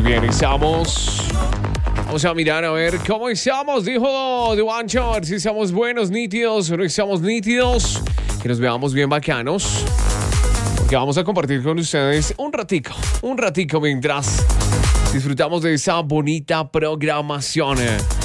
bien, estamos. Vamos a mirar a ver cómo estamos, dijo Duancho, a ver si estamos buenos, nítidos o no estamos nítidos, que nos veamos bien bacanos, porque vamos a compartir con ustedes un ratico mientras disfrutamos de esa bonita programación.